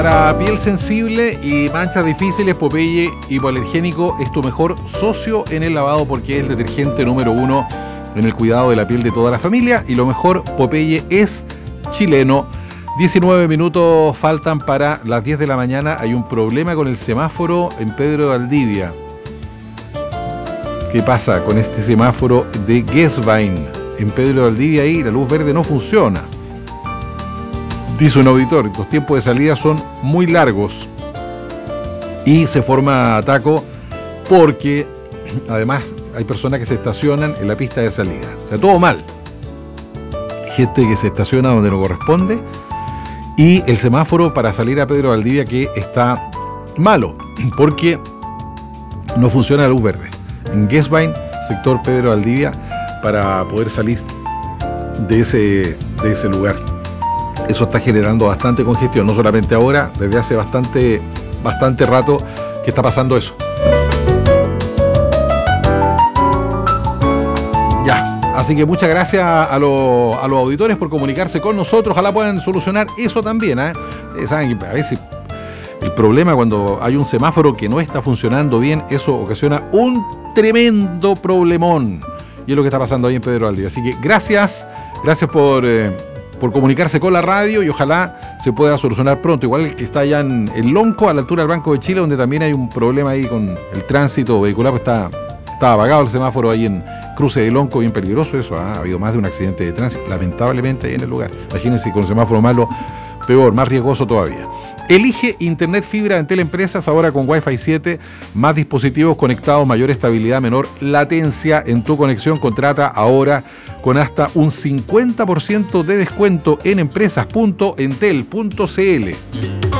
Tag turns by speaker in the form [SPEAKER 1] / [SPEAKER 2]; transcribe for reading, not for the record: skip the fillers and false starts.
[SPEAKER 1] Para piel sensible y manchas difíciles, Popeye Hipoalergénico es tu mejor socio en el lavado porque es el detergente número 1 en el cuidado de la piel de toda la familia. Y lo mejor, Popeye es chileno. 19 minutos faltan para las 10 de la mañana. Hay un problema con el semáforo en Pedro de Valdivia. ¿Qué pasa con este semáforo de Geswein? En Pedro de Valdivia ahí la luz verde no funciona. Dice un auditor, los tiempos de salida son muy largos y se forma ataco porque además hay personas que se estacionan en la pista de salida. O sea, todo mal. Gente que se estaciona donde no corresponde y el semáforo para salir a Pedro de Valdivia que está malo porque no funciona la luz verde. En Geswein, sector Pedro de Valdivia, para poder salir de ese lugar. Eso está generando bastante congestión, no solamente ahora, desde hace bastante rato que está pasando eso. Ya, así que muchas gracias a los auditores por comunicarse con nosotros. Ojalá puedan solucionar eso también, ¿eh? Saben que a veces el problema cuando hay un semáforo que no está funcionando bien, eso ocasiona un tremendo problemón. Y es lo que está pasando ahí en Pedro Valdivia. Así que gracias por comunicarse con la radio y ojalá se pueda solucionar pronto. Igual el que está allá en Lonco, a la altura del Banco de Chile, donde también hay un problema ahí con el tránsito vehicular, pues está apagado el semáforo ahí en Cruce de Lonco, bien peligroso eso. Ha habido más de un accidente de tránsito, lamentablemente, ahí en el lugar. Imagínense con el semáforo malo, peor, más riesgoso todavía. Elige Internet Fibra en Teleempresas, ahora con Wi-Fi 7, más dispositivos conectados, mayor estabilidad, menor latencia en tu conexión. Contrata ahora con hasta un 50% de descuento en empresas.entel.cl.